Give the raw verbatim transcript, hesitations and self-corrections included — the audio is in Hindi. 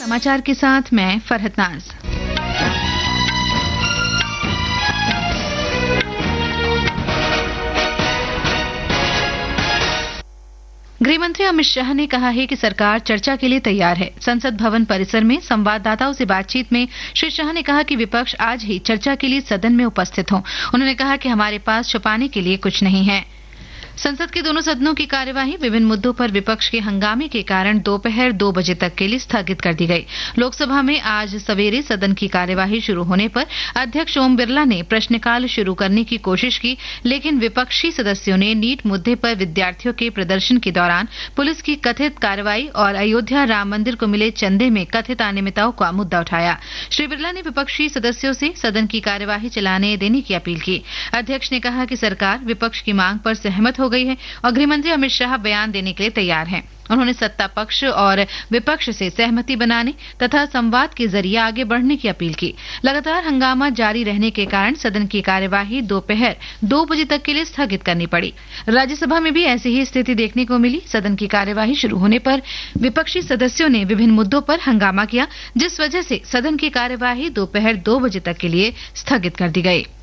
समाचार के साथ मैं फरहत नाज। गृहमंत्री अमित शाह ने कहा है कि सरकार चर्चा के लिए तैयार है। संसद भवन परिसर में संवाददाताओं से बातचीत में श्री शाह ने कहा कि विपक्ष आज ही चर्चा के लिए सदन में उपस्थित हो। उन्होंने कहा कि हमारे पास छुपाने के लिए कुछ नहीं है। संसद के दोनों सदनों की कार्यवाही विभिन्न मुद्दों पर विपक्ष के हंगामे के कारण दोपहर दो बजे तक के लिए स्थगित कर दी गई। लोकसभा में आज सवेरे सदन की कार्यवाही शुरू होने पर अध्यक्ष ओम बिरला ने प्रश्नकाल शुरू करने की कोशिश की, लेकिन विपक्षी सदस्यों ने नीट मुद्दे पर विद्यार्थियों के प्रदर्शन के दौरान पुलिस की कथित कार्रवाई और अयोध्या राम मंदिर को मिले चंदे में कथित अनियमितताओं का मुद्दा उठाया। श्री बिरला ने विपक्षी सदस्यों से सदन की कार्यवाही चलाने देने की अपील की। अध्यक्ष ने कहा कि सरकार विपक्ष की मांग पर सहमत हो गई है और गृहमंत्री अमित शाह बयान देने के लिए तैयार हैं। उन्होंने सत्ता पक्ष और विपक्ष से सहमति बनाने तथा संवाद के जरिए आगे बढ़ने की अपील की। लगातार हंगामा जारी रहने के कारण सदन की कार्यवाही दोपहर दो बजे तक के लिए स्थगित करनी पड़ी। राज्यसभा में भी ऐसी ही स्थिति देखने को मिली। सदन की कार्यवाही शुरू होने पर विपक्षी सदस्यों ने विभिन्न मुद्दों पर हंगामा किया, जिस वजह से सदन की कार्यवाही दोपहर दो बजे तक के लिए स्थगित कर दी गई।